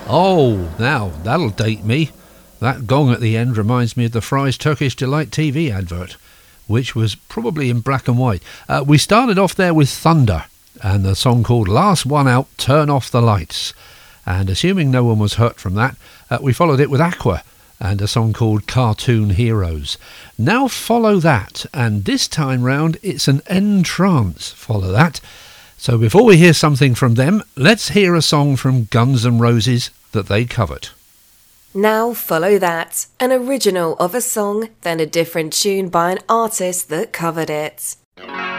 Oh, now, that'll date me. That gong at the end reminds me of the Fry's Turkish Delight TV advert, which was probably in black and white. We started off there with Thunder, and the song called Last One Out, Turn Off the Lights. And assuming no one was hurt from that, we followed it with Aqua, and a song called Cartoon Heroes. Now follow that, and this time round it's an N-Trance follow that. So before we hear something from them, let's hear a song from Guns N' Roses that they covered. Now follow that, an original of a song, then a different tune by an artist that covered it.